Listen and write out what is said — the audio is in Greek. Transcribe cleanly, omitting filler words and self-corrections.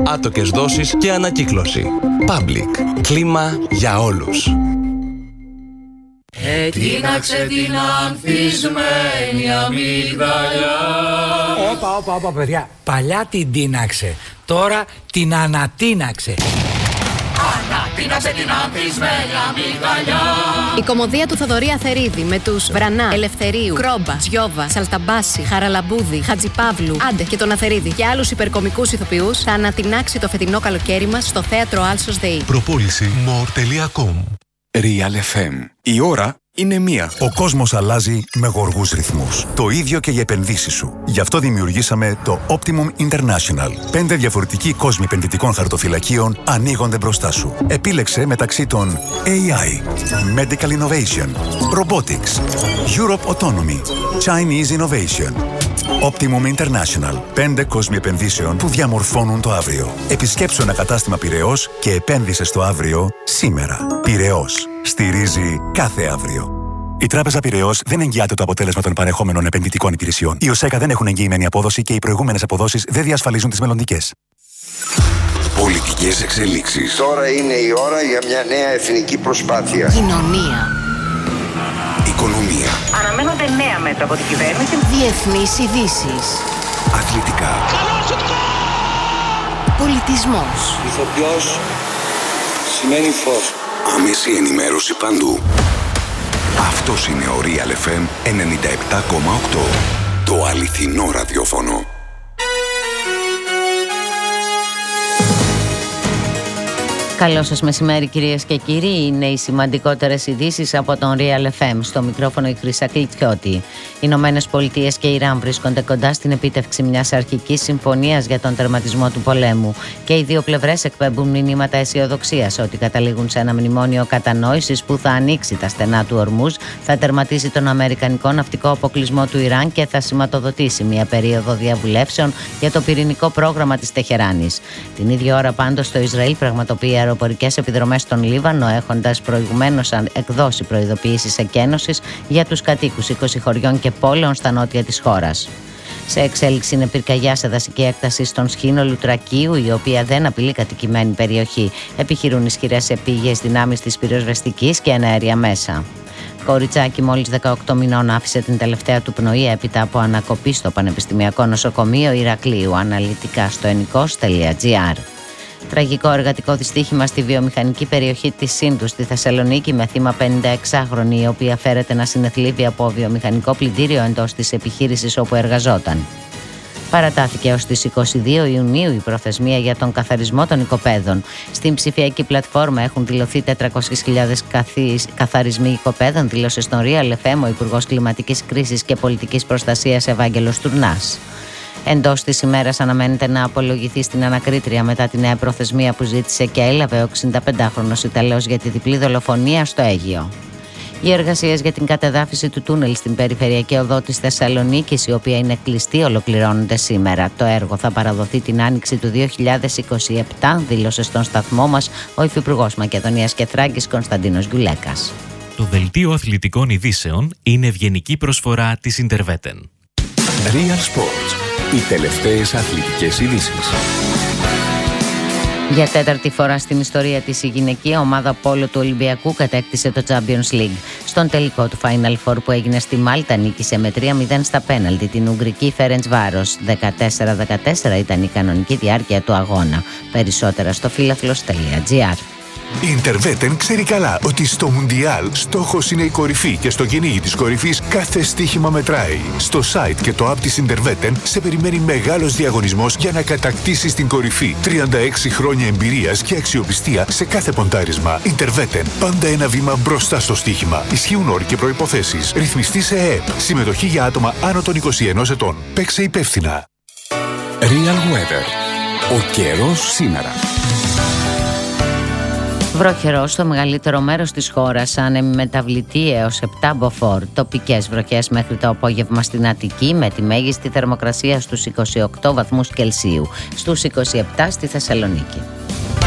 άτοκες δόσεις και ανακύκλωση. Public. Κλίμα για όλους. Τίναξε την ανθισμένη αμυγδαλιά. Όπα, παιδιά. Παλιά την τίναξε. Τώρα την ανατίναξε. Ανατίναξε την ανθισμένη αμυγδαλιά. Η κωμωδία του Θοδωρή Αθερίδη με τους Βρανά, Ελευθερίου, Κρόμπα, Τζιόβα, Σαλταμπάση, Χαραλαμπούδη, Χατζιπαύλου, Άντε και τον Αθερίδη και άλλους υπερκομικούς ηθοποιούς θα ανατινάξει το φετινό καλοκαίρι μας στο θέατρο Άλσος ΔΕΗ. Προπόληση more.com. Real FM. Η ώρα είναι μία. Ο κόσμος αλλάζει με γοργούς ρυθμούς. Το ίδιο και οι επενδύσεις σου. Γι' αυτό δημιουργήσαμε το Optimum International. 5 διαφορετικοί κόσμοι επενδυτικών χαρτοφυλακίων ανοίγονται μπροστά σου. Επίλεξε μεταξύ των AI, Medical Innovation, Robotics, Europe Autonomy, Chinese Innovation. Optimum International. 5 κόσμοι επενδύσεων που διαμορφώνουν το αύριο. Επισκέψου ένα κατάστημα Πειραιώς και επένδυσε στο αύριο σήμερα. Πειραιώς. Στηρίζει κάθε αύριο. Η Τράπεζα Πειραιώς δεν εγγυάται το αποτέλεσμα των παρεχόμενων επενδυτικών υπηρεσιών. Οι ΟΣΕΚΑ δεν έχουν εγγυημένη απόδοση και οι προηγούμενες αποδόσεις δεν διασφαλίζουν τις μελλοντικές. Πολιτικές εξελίξεις. Τώρα είναι η ώρα για μια νέα εθνική προσπάθεια. Κοινωνία. Οικονομία. Αναμένονται νέα μέτρα από την κυβέρνηση. Διεθνείς ειδήσεις. Αθλητικά. Πολιτισμός. Ηθοποιός σημαίνει φως. Άμεση ενημέρωση παντού. Αυτός είναι ο Real FM 97,8. Το αληθινό ραδιόφωνο. Καλό σας μεσημέρι κυρίες και κύριοι, είναι οι σημαντικότερες ειδήσεις από τον Real FM. Στο μικρόφωνο η Χρύσα Κλιτσιώτη. Οι Ηνωμένες Πολιτείες και Ιράν βρίσκονται κοντά στην επίτευξη μιας αρχικής συμφωνίας για τον τερματισμό του πολέμου και οι δύο πλευρές εκπέμπουν μηνύματα αισιοδοξίας ότι καταλήγουν σε ένα μνημόνιο κατανόησης που θα ανοίξει τα στενά του Ορμούζ, θα τερματίσει τον αμερικανικό ναυτικό αποκλεισμό του Ιράν και θα σηματοδοτήσει μια περίοδο διαβουλεύσεων για το πυρηνικό πρόγραμμα της Τεχεράνης. Την ίδια ώρα πάντως το Ισραήλ πραγματοποιεί αεροπορικές επιδρομές στον Λίβανο, έχοντας προηγουμένως εκδώσει προειδοποιήσεις εκένωσης για τους κατοίκους 20 χωριών και πόλεων στα νότια της χώρας. Σε εξέλιξη είναι πυρκαγιά σε δασική έκταση στον σχήνο Λουτρακίου, η οποία δεν απειλεί κατοικημένη περιοχή. Επιχειρούν ισχυρές επίγειες δυνάμεις της πυροσβεστικής και εναέρια μέσα. Κοριτσάκι μόλις 18 μηνών άφησε την τελευταία του πνοή έπειτα από ανακοπή στο Πανεπιστημιακό Νοσοκομείο Ηρακλείου. Αναλυτικά στο ενικός.gr. Τραγικό εργατικό δυστύχημα στη βιομηχανική περιοχή της Σύνδου στη Θεσσαλονίκη με θύμα 56χρονη, η οποία φέρεται να συνεθλίβει από βιομηχανικό πλυντήριο εντός της επιχείρησης όπου εργαζόταν. Παρατάθηκε ως τις 22 Ιουνίου η προθεσμία για τον καθαρισμό των οικοπαίδων. Στην ψηφιακή πλατφόρμα έχουν δηλωθεί 400.000 καθαρισμοί οικοπαίδων, δήλωσε στον Real FM ο Υπουργός Κλιματικής Κρίσης και Πολιτικής Προστασίας Ευάγγελος Τουρνάς. Εντός της ημέρας αναμένεται να απολογηθεί στην ανακρίτρια μετά τη νέα προθεσμία που ζήτησε και έλαβε ο 65χρονος Ιταλός για τη διπλή δολοφονία στο Αίγυο. Οι εργασίες για την κατεδάφιση του τούνελ στην περιφερειακή οδό της Θεσσαλονίκης, η οποία είναι κλειστή, ολοκληρώνονται σήμερα. Το έργο θα παραδοθεί την άνοιξη του 2027, δήλωσε στον σταθμό μας ο Υφυπουργός Μακεδονίας και Θράκης Κωνσταντίνος Γκουλέκας. Το δελτίο αθλητικών ειδήσεων είναι ευγενική προσφορά της Interveten. Real Sports. Οι τελευταίες αθλητικές ειδήσεις. Για τέταρτη φορά στην ιστορία της, η γυναικεία ομάδα πόλο του Ολυμπιακού κατέκτησε το Champions League. Στον τελικό του Final Four που έγινε στη Μάλτα, νίκησε με 3-0 στα πέναλτι την Ουγγρική Ferencváros. 14-14 ήταν η κανονική διάρκεια του αγώνα. Περισσότερα στο φίλαθλος.gr. Η Interveten ξέρει καλά ότι στο Μουντιάλ στόχος είναι η κορυφή και στο κυνήγι της κορυφής κάθε στοίχημα μετράει. Στο site και το app της Interveten σε περιμένει μεγάλος διαγωνισμός για να κατακτήσεις την κορυφή. 36 χρόνια εμπειρίας και αξιοπιστία σε κάθε ποντάρισμα. Interveten. Πάντα ένα βήμα μπροστά στο στοίχημα. Ισχύουν όροι και προϋποθέσεις. Ρυθμιστή σε ΕΕΠ. Συμμετοχή για άτομα άνω των 21 ετών. Παίξε υπεύθυνα. Real Weather. Ο καιρός σήμερα. Βροχερό στο μεγαλύτερο μέρος της χώρας, άνεμη μεταβλητή έως 7 μποφόρ. Τοπικές βροχές μέχρι το απόγευμα στην Αττική, με τη μέγιστη θερμοκρασία στους 28 βαθμούς Κελσίου, στους 27 στη Θεσσαλονίκη.